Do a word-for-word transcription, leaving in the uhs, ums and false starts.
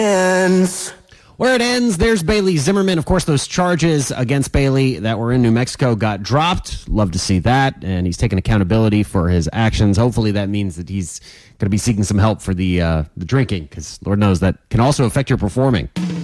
ends. Where it ends, there's Bailey Zimmerman. Of course, those charges against Bailey that were in New Mexico got dropped. Love to see that. And he's taking accountability for his actions. Hopefully that means that he's going to be seeking some help for the uh, the drinking, because Lord knows that can also affect your performing.